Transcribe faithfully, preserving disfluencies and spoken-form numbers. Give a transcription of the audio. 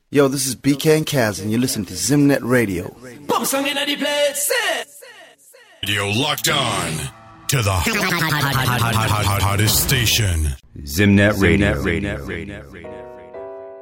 Yo, this is B K and Kaz, and you're listening to Zimnet Radio. Pump song in the place. Radio locked on to the hottest station. Zimnet Radio.